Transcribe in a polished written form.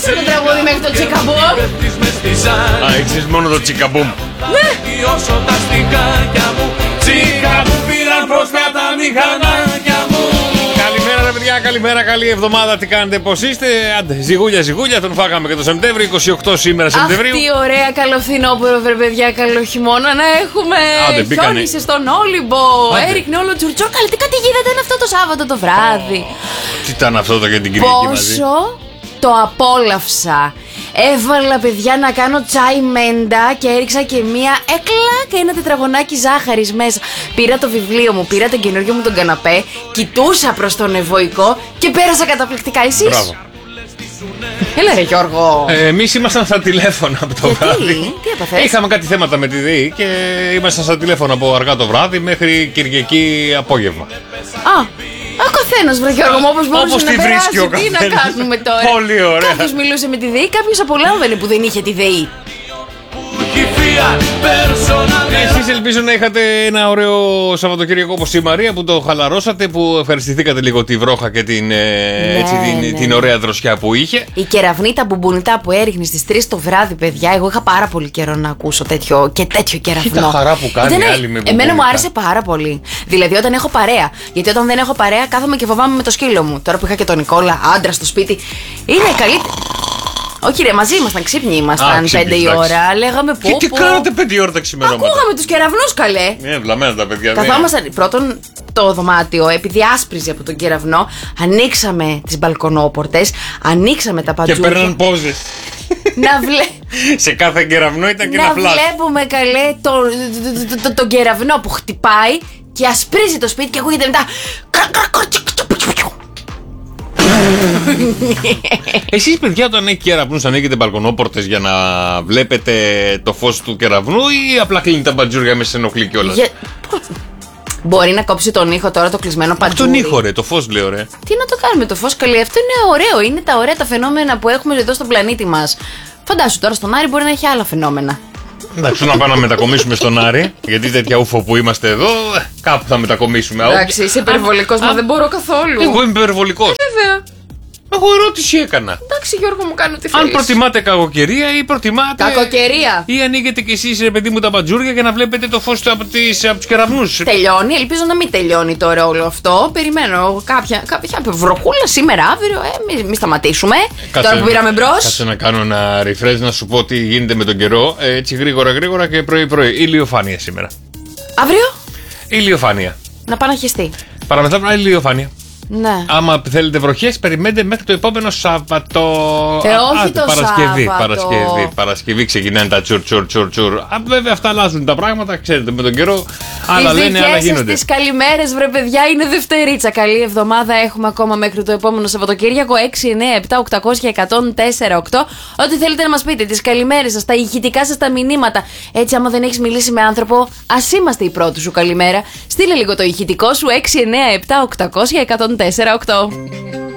Το τραγούδι μέχρι το τσικαμπούμ. Α, έχεις μόνο το τσικαμπούμ. Ναι. Καλημέρα ρε παιδιά, καλημέρα, καλή εβδομάδα. Τι κάνετε, πώς είστε? Άντε, ζυγούλια, τον φάγαμε και το Σεπτέμβριο. 28 σήμερα Σεπτεμβρίου. Αχ, τι ωραία, καλό φθινόπωρο, βρε παιδιά, καλό χειμώνα να έχουμε. Άντε, χιόνισε στον Όλυμπο. Έριχνε όλο τσουρτσό. Καλή, τι καταιγίδα ήταν αυτό το Σάββατο το βράδυ. Τι ήταν αυτό το για την Κυριακή μαζί? Πόσο το απόλαυσα. Έβαλα, παιδιά, να κάνω τσάι μέντα και έριξα και μία και ένα τετραγωνάκι ζάχαρης μέσα. Πήρα το βιβλίο μου, πήρα τον καινούργιο μου τον καναπέ, κοιτούσα προς τον ευωικό και πέρασα καταπληκτικά. Εσείς? Μπράβο. Έλα ρε Γιώργο. Εμείς ήμασταν στα τηλέφωνα από το βράδυ. Τι έπαθες? Είχαμε κάτι θέματα με τη ΔΕΗ και ήμασταν στα τηλέφωνα από αργά το βράδυ μέχρι Κυριακή απόγευμα. Ο καθένας, βρε Γιώργο μου, όπως μπορούσε Όπως να τη βρίσκει ο περάσει. Τι να καθένας. κάνουμε τώρα? Πολύ ωραία. Κάποιος μιλούσε με τη ΔΕΗ, κάποιος απολάμβανε που δεν είχε τη ΔΕΗ. Εσείς ελπίζω να είχατε ένα ωραίο Σαββατοκύριακο όπως η Μαρία που το χαλαρώσατε, που ευχαριστηθήκατε λίγο τη βρόχα και την ωραία δροσιά που είχε. Η κεραυνή, τα μπουμπουνιτά που έριχνε στις 3 το βράδυ, παιδιά, εγώ είχα πάρα πολύ καιρό να ακούσω τέτοιο κεραυνό. Κοίτα χαρά που κάνει άλλη με μπουμπουνιτά. Εμένα μου άρεσε πάρα πολύ. Δηλαδή όταν έχω παρέα. Γιατί όταν δεν έχω παρέα κάθομαι και φοβάμαι με το σκύλο μου. Τώρα που είχα και τον Νικόλα, άντρα στο σπίτι, είναι καλύτερο. Όχι ρε, μαζί ήμασταν, ξύπνοι ήμασταν 5 η ώρα. Λέγαμε πω. Τι κάνατε 5 η ώρα τα ξημερώματα? Ακούγαμε τους κεραυνούς, καλέ. Βλαμμένα τα παιδιά. Καθόμασταν πρώτον το δωμάτιο, επειδή άσπριζε από τον κεραυνό, ανοίξαμε τις μπαλκονόπορτες, ανοίξαμε τα παντζούρια. Και παίρναν πόζες. Σε κάθε κεραυνό ήταν και ένα φλάσ. Να βλέπουμε, καλέ, τον κεραυνό που χτυπάει και ασπρίζει το σπίτι και ακούγεται μετά. Εσείς παιδιά, όταν έχει κεραυνούς, ανοίγετε μπαλκονόπορτες για να βλέπετε το φως του κεραυνού ή απλά κλείνει τα μπατζούρια μέσα, σε ενοχλεί κιόλας? Μπορεί να κόψει τον ήχο τώρα το κλεισμένο παντζούρι. Τον ήχο ρε, το φως λέω ρε. Τι να το κάνουμε το φως, καλή? Αυτό είναι ωραίο. Είναι τα ωραία τα φαινόμενα που έχουμε εδώ στον πλανήτη μας. Φαντάσου τώρα στον Άρη μπορεί να έχει άλλα φαινόμενα. Εντάξει, να πάμε να μετακομίσουμε στον Άρη, γιατί τέτοια ούφο που είμαστε εδώ, κάπου θα μετακομίσουμε. Εντάξει, είσαι υπερβολικός, μα δεν μπορώ καθόλου. Εγώ είμαι υπερβολικός. Βέβαια. Εγώ ερώτηση έκανα. Εντάξει, Γιώργο μου, κάνω τι θέλεις. Αν προτιμάτε κακοκαιρία ή προτιμάτε. Κακοκαιρία. Ή ανοίγετε κι εσείς, ρε παιδί μου, τα μπατζούρια για να βλέπετε το φως από τους κεραυνούς. Τελειώνει, ελπίζω να μην τελειώνει τώρα όλο αυτό. Περιμένω κάποια βροχούλα σήμερα, αύριο. Μη σταματήσουμε. Τώρα που πήραμε μπρος. Κάτσε να κάνω ένα refresh να σου πω τι γίνεται με τον καιρό. Έτσι γρήγορα και πρωί-πρωί. Ηλιοφάνεια σήμερα. Αύριο. Ηλιοφάνεια. Να πάει να χεστεί. Παραμεθαύριο ηλιοφάνεια. Ναι. Άμα θέλετε βροχές, περιμένετε μέχρι το επόμενο Σάββατο. Όχι το Σάββατο. Παρασκευή ξεκινάνε τα τσουρ. Βέβαια αυτά αλλάζουν τα πράγματα, ξέρετε, με τον καιρό. Άλλα λένε, άλλα γίνονται. Τις καλημέρες, βρε παιδιά, είναι Δευτερίτσα. Καλή εβδομάδα έχουμε ακόμα μέχρι το επόμενο Σαββατοκύριακο. 6, 9, 7, 800 και 104,8. Ό,τι θέλετε να μας πείτε, τις καλημέρες σας, τα ηχητικά σας τα μηνύματα. Έτσι, άμα δεν έχεις μιλήσει με άνθρωπο, ας είμαστε η πρώτη σου καλημέρα. Στείλε λίγο το ηχητικό σου 6, 9, 7, 800 και 104,8.